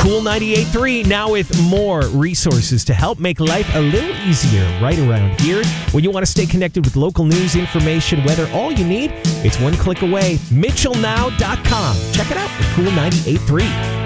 Cool 98.3 now with more resources to help make life a little easier right around here. When you want to stay connected with local news, information, weather, all you need, it's one click away. MitchellNow.com. Check it out at Cool 98.3.